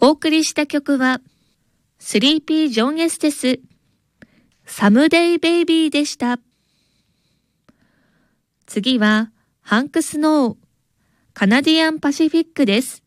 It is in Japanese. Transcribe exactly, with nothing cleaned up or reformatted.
お送りした曲は、スリーピー ジョン・エステス、サムデイ・ベイビーでした。次は、ハンク・スノー、カナディアン・パシフィックです。